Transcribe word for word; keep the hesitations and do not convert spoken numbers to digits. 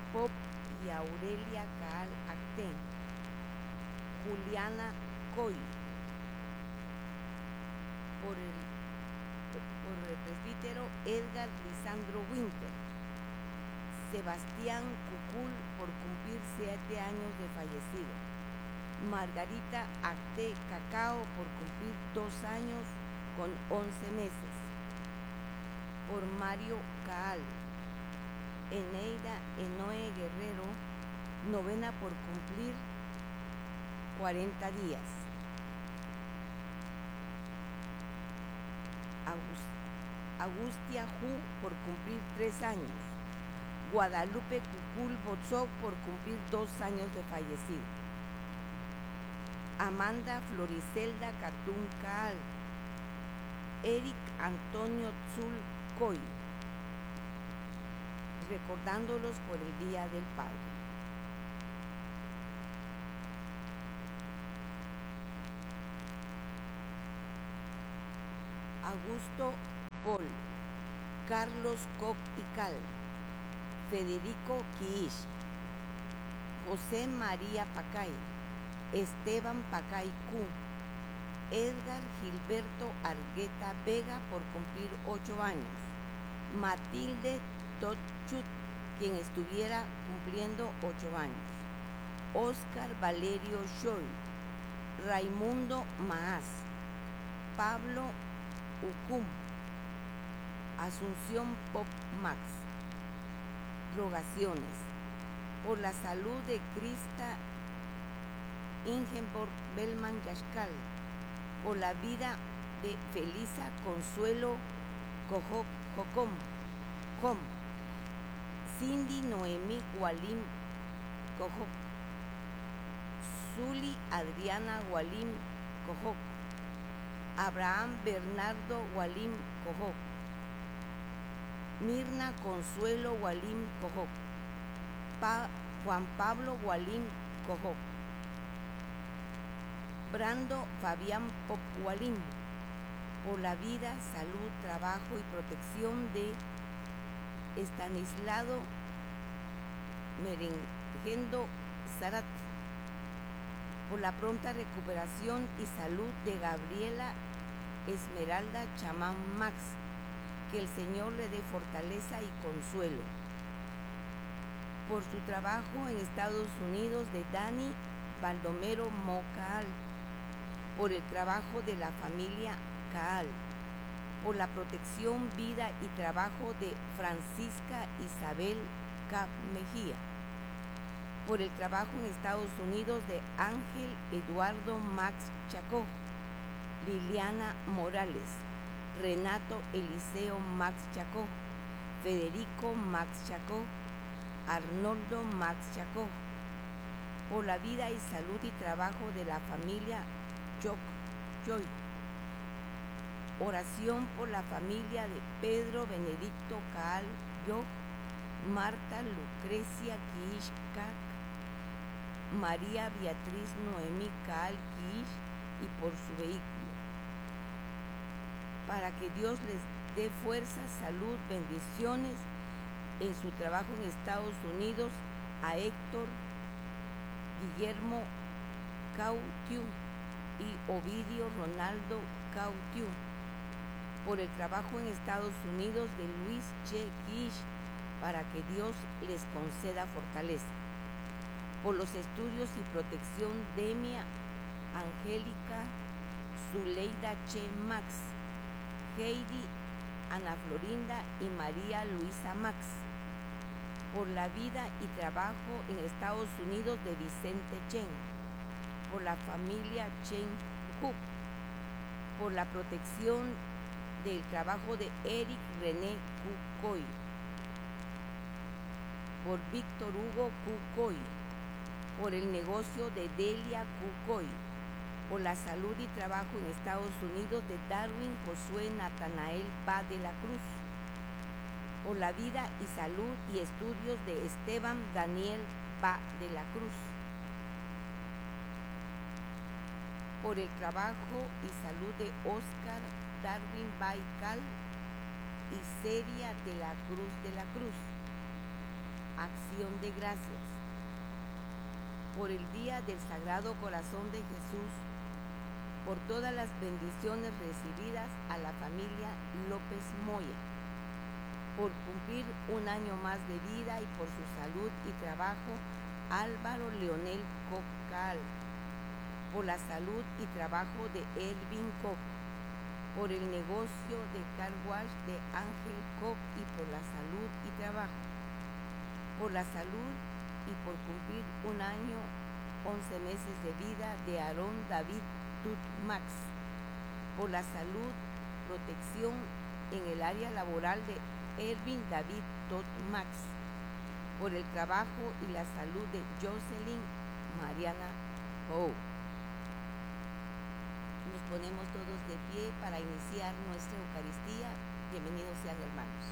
Pop y Aurelia Caal Actén, Juliana Coy, por el, por el presbítero Edgar Lisandro Winter, Sebastián Cucul por cumplir siete años de fallecido, Margarita Acté Cacao por cumplir dos años con once meses, por Mario Caal, Eneida Enoe Guerrero, novena por cumplir cuarenta días, Agustia Ju por cumplir tres años, Guadalupe Cucul Botzó por cumplir dos años de fallecido, Amanda Floricelda Catún Caal, Eric Antonio Tzul Coy, recordándolos por el Día del Padre. Augusto Pol, Carlos Koch y Cal, Federico Quiich, José María Pacay, Esteban Pacay Q, Edgar Gilberto Argueta Vega por cumplir ocho años, Matilde Totchut, quien estuviera cumpliendo ocho años, Oscar Valerio Scholl, Raimundo Maaz, Pablo Ucum, Asunción Pop Max. Rogaciones por la salud de Krista Ingeborg Bellman Yashkal, por la vida de Felisa Consuelo Cojoc Jocom, Com, Cindy Noemí Gualim Cojoc, Zuli Adriana Gualim Cojoc, Abraham Bernardo Gualim Cojoc, Mirna Consuelo Gualim Cojoc, pa Juan Pablo Gualim Cojoc, Brando Fabián Pop Gualim, por la vida, salud, trabajo y protección de Estanislao Merengendo Zarat, por la pronta recuperación y salud de Gabriela Esmeralda Chamán Max, que el Señor le dé fortaleza y consuelo, por su trabajo en Estados Unidos de Dani Baldomero Mo Caal, por el trabajo de la familia Caal, por la protección, vida y trabajo de Francisca Isabel Cap Mejía, por el trabajo en Estados Unidos de Ángel Eduardo Max Chacó, Liliana Morales, Renato Eliseo Max Chacó, Federico Max Chacó, Arnoldo Max Chacó, por la vida y salud y trabajo de la familia Choc Choy. Oración por la familia de Pedro Benedicto Caal Yoc, Marta Lucrecia Quiich Cac, María Beatriz Noemí Caal Quiich, y por su vehículo, para que Dios les dé fuerza, salud, bendiciones en su trabajo en Estados Unidos a Héctor Guillermo Cautiu y Ovidio Ronaldo Cautiu, por el trabajo en Estados Unidos de Luis Che Quiich, para que Dios les conceda fortaleza, por los estudios y protección de Demia Angélica Zuleida Che Max, Heidi Ana Florinda y María Luisa Max, por la vida y trabajo en Estados Unidos de Vicente Chen, por la familia Chen Cook, por la protección del trabajo de Eric René Cucoy, por Víctor Hugo Cucoy, por el negocio de Delia Cucoy, por la salud y trabajo en Estados Unidos de Darwin Josué Natanael Va de la Cruz, por la vida y salud y estudios de Esteban Daniel Va de la Cruz, por el trabajo y salud de Oscar Darwin Baikal y Seria de la Cruz de la Cruz, acción de gracias por el Día del Sagrado Corazón de Jesús, por todas las bendiciones recibidas a la familia López Moya, por cumplir un año más de vida y por su salud y trabajo Álvaro Leonel Cocal, por la salud y trabajo de Elvin Koch, por el negocio de car wash de Ángel Koch y por la salud y trabajo, por la salud y por cumplir un año, once meses de vida de Aarón David Tut Max, por la salud, protección en el área laboral de Ervin David Tut Max, por el trabajo y la salud de Jocelyn Mariana Howe. Nos ponemos todos de pie para iniciar nuestra Eucaristía. Bienvenidos sean, hermanos.